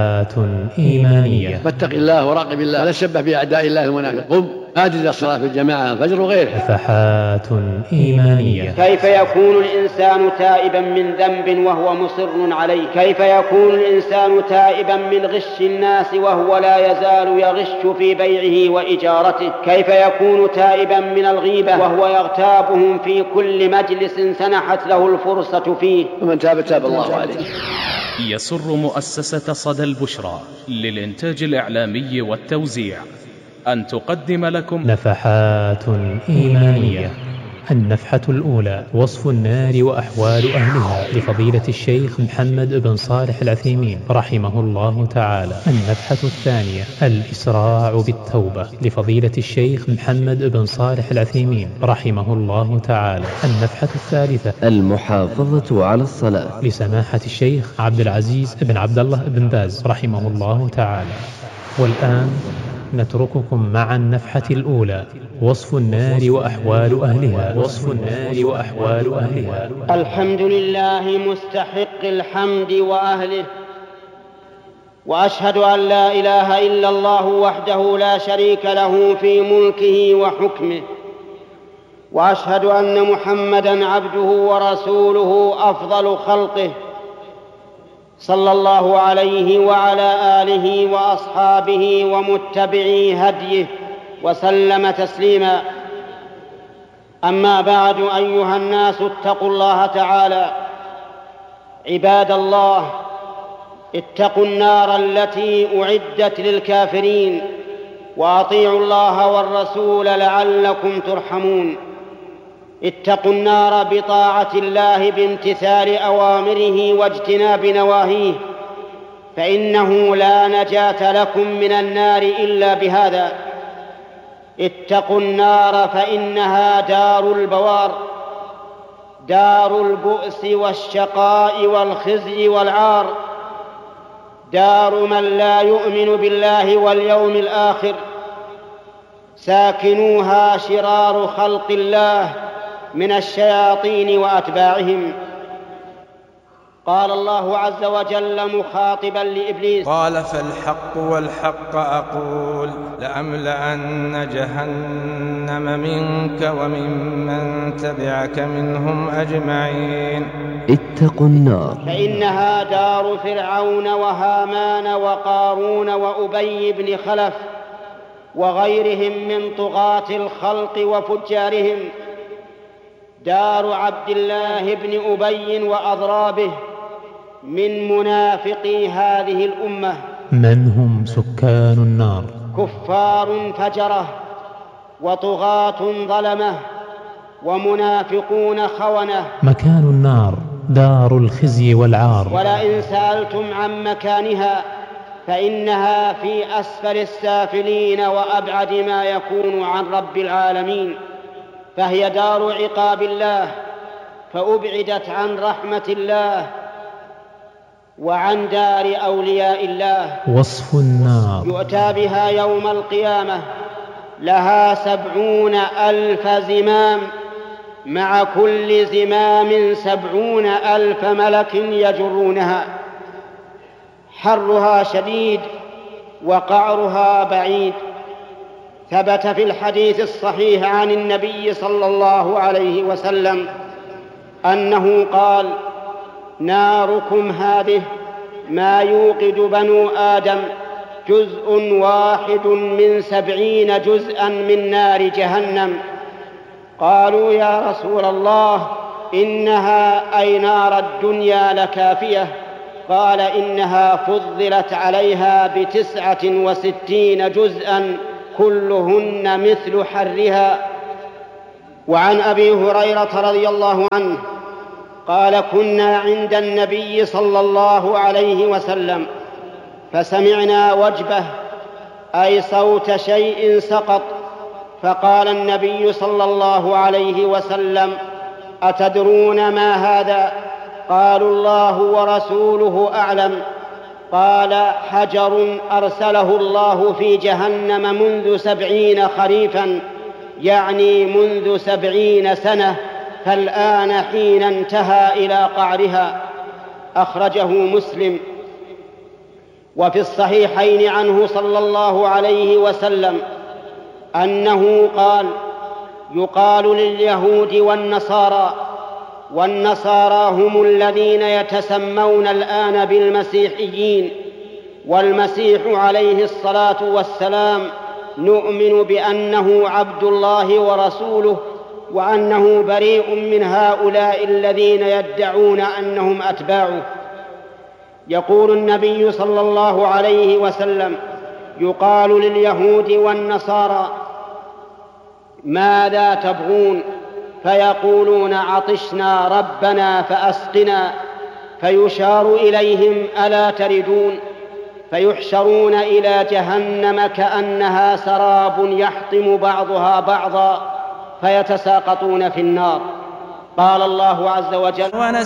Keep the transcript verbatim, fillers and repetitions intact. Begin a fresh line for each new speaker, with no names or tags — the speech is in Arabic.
إيمانية.
فاتق الله وراقب الله ولا تشبه بأعداء الله المنافق. قم أدرك الصلاة في الجماعة الفجر وغيرها.
نفحات إيمانية.
كيف يكون الإنسان تائبا من ذنب وهو مصر عليه؟ كيف يكون الإنسان تائبا من غش الناس وهو لا يزال يغش في بيعه وإجارته؟ كيف يكون تائبا من الغيبة وهو يغتابهم في كل مجلس سنحت له الفرصة فيه؟
ومن تاب تاب الله عليه.
يسر مؤسسة صدى البشرى للإنتاج الإعلامي والتوزيع أن تقدم لكم
نفحات إيمانية. النفحة الأولى وصف النار وأحوال أهلها لفضيلة الشيخ محمد بن صالح العثيمين رحمه الله تعالى. النفحة الثانية الإسراع بالتوبة لفضيلة الشيخ محمد بن صالح العثيمين رحمه الله تعالى. النفحة الثالثة
المحافظة على الصلاة
لسماحة الشيخ عبد العزيز بن عبد الله بن باز رحمه الله تعالى. والآن نترككم مع النفحة الأولى وصف النار وأحوال أهلها. وصف النار وأحوال أهلها.
الحمد لله مستحق الحمد وأهله، وأشهد أن لا إله إلا الله وحده لا شريك له في ملكه وحكمه، وأشهد أن محمدًا عبده ورسوله أفضل خلقه، صلى الله عليه وعلى آله وأصحابه ومتبعي هديه وسلم تسليما. أما بعد، أيها الناس اتقوا الله تعالى. عباد الله، اتقوا النار التي أعدت للكافرين، وأطيعوا الله والرسول لعلكم ترحمون. اتقوا النار بطاعة الله بامتثال أوامره واجتناب نواهيه، فإنه لا نجاة لكم من النار إلا بهذا. اتقوا النار فإنها دار البوار، دار البؤس والشقاء والخزي والعار، دار من لا يؤمن بالله واليوم الآخر. ساكنوها شرار خلق الله من الشياطين وأتباعهم. قال الله عز وجل مخاطبا لإبليس:
قال فالحق والحق أقول لأملأن جهنم منك وممن تبعك منهم أجمعين.
اتقوا النار
فإنها دار فرعون وهامان وقارون وأبي بن خلف وغيرهم من طغاة الخلق وفجارهم، دار عبد الله بن أبي وأضرابه من منافقي هذه الأمة.
من هم سكان النار؟
كفار فجرة، وطغاة ظلمة، ومنافقون خونة.
مكان النار دار الخزي والعار.
ولئن سألتم عن مكانها فإنها في أسفل السافلين وأبعد ما يكون عن رب العالمين، فهي دار عقاب الله، فأبعدت عن رحمة الله وعن دار أولياء الله.
وصف النار
يؤتى بها يوم القيامة، لها سبعون ألف زمام، مع كل زمام سبعون ألف ملك يجرونها. حرها شديد وقعرها بعيد. ثبت في الحديث الصحيح عن النبي صلى الله عليه وسلم أنه قال: ناركم هذه ما يوقد بنو آدم جزء واحد من سبعين جزءا من نار جهنم. قالوا: يا رسول الله، إنها أي نار الدنيا لكافية؟ قال: إنها فضلت عليها بتسعة وستين جزءا كلهن مثل حرها. وعن أبي هريرة رضي الله عنه قال: كنا عند النبي صلى الله عليه وسلم فسمعنا وجبة، أي صوت شيء سقط، فقال النبي صلى الله عليه وسلم: أتدرون ما هذا؟ قالوا: الله ورسوله أعلم. قال: حجر أرسله الله في جهنم منذ سبعين خريفا، يعني منذ سبعين سنة، فالآن حين انتهى إلى قعرها. أخرجه مسلم. وفي الصحيحين عنه صلى الله عليه وسلم أنه قال: يقال لليهود والنصارى والنصارى هم الذين يتسمون الآن بالمسيحيين، والمسيح عليه الصلاة والسلام نؤمن بأنه عبد الله ورسوله، وأنه بريء من هؤلاء الذين يدعون أنهم أتباعه. يقول النبي صلى الله عليه وسلم: يقال لليهود والنصارى: ماذا تبغون؟ فيقولون: عطشنا ربنا فأسقنا. فيشار إليهم: ألا تردون؟ فيحشرون إلى جهنم كأنها سراب يحطم بعضها بعضا، فيتساقطون في النار. قال الله عز وجل: